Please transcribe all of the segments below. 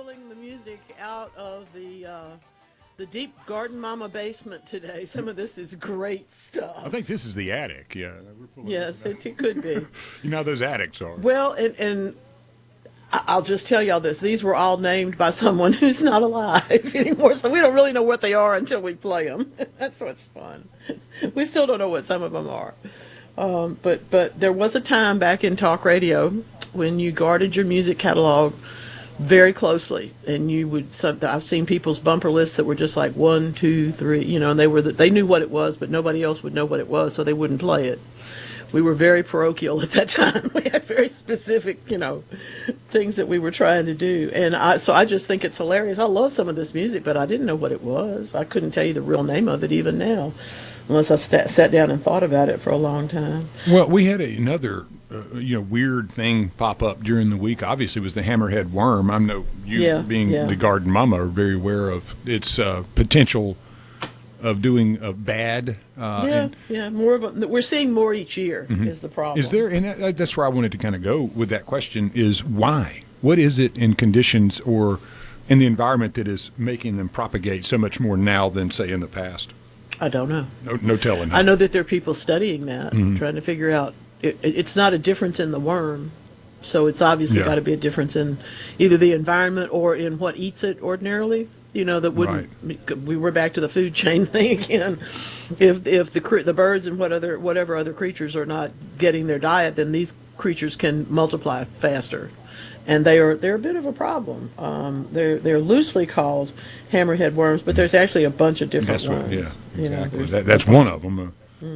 pulling the music out of the deep Garden Mama basement today. Some of this is great stuff. I think this is the attic. Yeah, Yes, it could be. You know how those attics are. Well, and I'll just tell y'all this. These were all named by someone who's not alive anymore, so we don't really know what they are until we play them. That's what's fun. We still don't know what some of them are. But there was a time back in talk radio when you guarded your music catalog very closely, and you would. I've seen people's bumper lists that were just like 1, 2, 3, and they knew what it was, but nobody else would know what it was, so they wouldn't play it. We were very parochial at that time. We had very specific, things that we were trying to do, and I just think it's hilarious. I love some of this music, but I didn't know what it was. I couldn't tell you the real name of it even now, unless I sat down and thought about it for a long time. Well, we had another weird thing pop up during the week. Obviously, was the hammerhead worm. I know you, being the garden mama, are very aware of its potential of doing bad. More of we're seeing more each year is the problem. Is there, and that's where I wanted to kind of go with that question, is why? What is it in conditions or in the environment that is making them propagate so much more now than, say, in the past? I don't know. No telling. I know that there are people studying that, trying to figure out. It's not a difference in the worm, so it's obviously got to be a difference in either the environment or in what eats it ordinarily. That wouldn't. Right. We were back to the food chain thing again. If the birds and whatever other creatures are not getting their diet, then these creatures can multiply faster, and they're a bit of a problem. They're loosely called hammerhead worms, but there's actually a bunch of different ones. Yeah, exactly. That's one of them.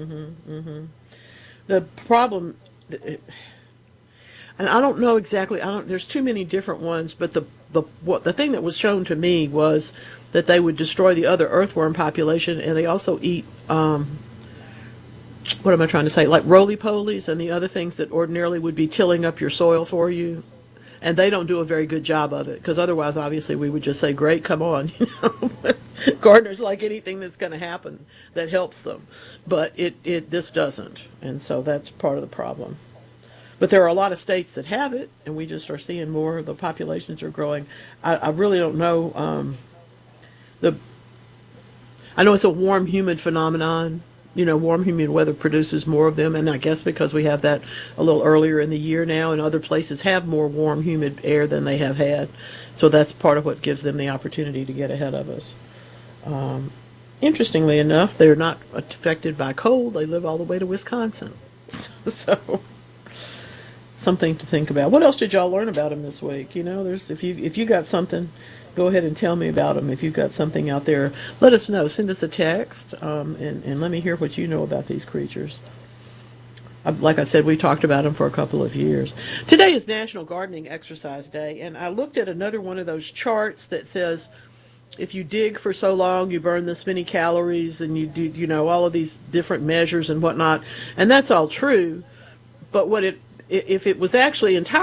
The problem, and I don't know exactly. There's too many different ones, but the thing that was shown to me was that they would destroy the other earthworm population, and they also eat. What am I trying to say? Like roly-polies and the other things that ordinarily would be tilling up your soil for you. And they don't do a very good job of it, because otherwise, obviously, we would just say, great, come on. Gardeners like anything that's going to happen that helps them. But this doesn't. And so that's part of the problem. But there are a lot of states that have it, and we just are seeing more. The populations are growing. I really don't know. I know it's a warm, humid phenomenon. Warm, humid weather produces more of them, and I guess because we have that a little earlier in the year now, and other places have more warm, humid air than they have had. So that's part of what gives them the opportunity to get ahead of us. Interestingly enough, they're not affected by cold. They live all the way to Wisconsin. So something to think about. What else did y'all learn about them this week? If you got something, go ahead and tell me about them. If you've got something out there, let us know. Send us a text, and let me hear what you know about these creatures. Like I said, we talked about them for a couple of years. Today is National Gardening Exercise Day, and I looked at another one of those charts that says if you dig for so long, you burn this many calories, and you do, all of these different measures and whatnot, and that's all true. But if it was actually entirely